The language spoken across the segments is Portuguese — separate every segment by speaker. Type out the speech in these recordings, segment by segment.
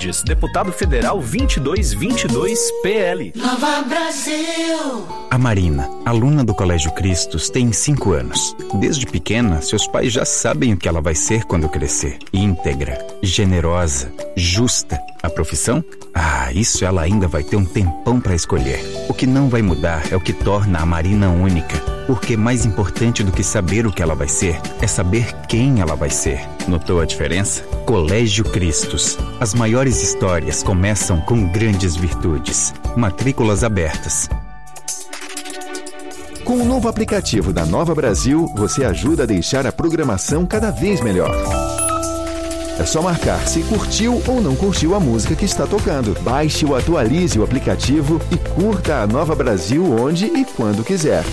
Speaker 1: Mendes, deputado federal 2222 PL.
Speaker 2: Nova Brasil.
Speaker 3: A Marina, aluna do Colégio Cristos, tem 5 anos. Desde pequena, seus pais já sabem o que ela vai ser quando crescer. Íntegra, generosa, justa. A profissão? Isso ela ainda vai ter um tempão para escolher. O que não vai mudar é o que torna a Marina única. Porque mais importante do que saber o que ela vai ser, é saber quem ela vai ser. Notou a diferença? Colégio Cristos. As maiores histórias começam com grandes virtudes. Matrículas abertas.
Speaker 4: Com o novo aplicativo da Nova Brasil, você ajuda a deixar a programação cada vez melhor. É só marcar se curtiu ou não curtiu a música que está tocando. Baixe ou atualize o aplicativo e curta a Nova Brasil onde e quando quiser.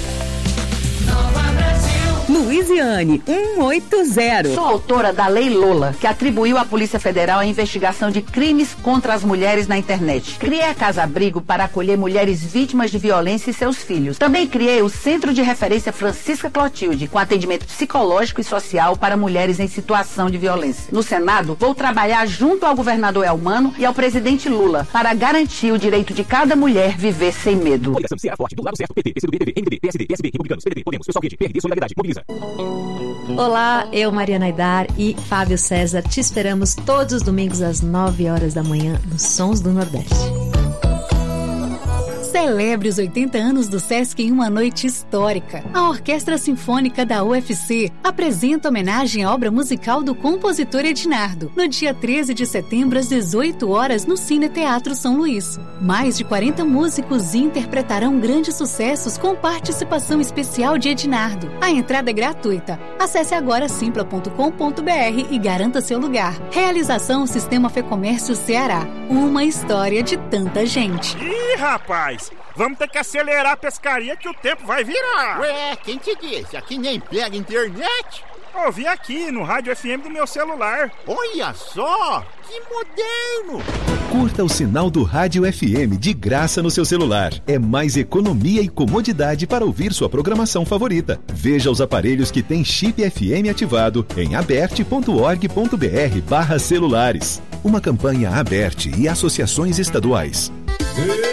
Speaker 5: Luiziane 180.
Speaker 6: Sou autora da Lei Lola, que atribuiu à Polícia Federal a investigação de crimes contra as mulheres na internet. Criei a Casa Abrigo para acolher mulheres vítimas de violência e seus filhos. Também criei o Centro de Referência Francisca Clotilde, com atendimento psicológico e social para mulheres em situação de violência. No Senado, vou trabalhar junto ao governador Elmano e ao presidente Lula para garantir o direito de cada mulher viver sem medo.
Speaker 7: Coligação Ceará Forte, do lado certo, PT, PCdoB, PV, MDB, PSD, PSB, Republicanos, PDT, Podemos, Pessoal Rede, PRD, Solidariedade, Mobiliza.
Speaker 8: Olá, eu, Mariana Aidar e Fábio César, te esperamos todos os domingos às 9 horas da manhã nos Sons do Nordeste.
Speaker 9: Celebre os 80 anos do Sesc em uma noite histórica. A Orquestra Sinfônica da UFC apresenta homenagem à obra musical do compositor Ednardo, no dia 13 de setembro, às 18 horas, no Cine Teatro São Luís. Mais de 40 músicos interpretarão grandes sucessos com participação especial de Ednardo. A entrada é gratuita. Acesse agora simpla.com.br e garanta seu lugar. Realização Sistema Fê Comércio Ceará. Uma história de tanta gente.
Speaker 10: Ih, rapaz! Vamos ter que acelerar a pescaria que o tempo vai virar.
Speaker 11: Ué, quem te disse? Aqui nem pega internet?
Speaker 10: Ouvi aqui no rádio FM do meu celular.
Speaker 11: Olha só, que moderno!
Speaker 4: Curta o sinal do Rádio FM de graça no seu celular. É mais economia e comodidade para ouvir sua programação favorita. Veja os aparelhos que têm chip FM ativado em aberte.org.br/celulares. Uma campanha Aberte e associações estaduais.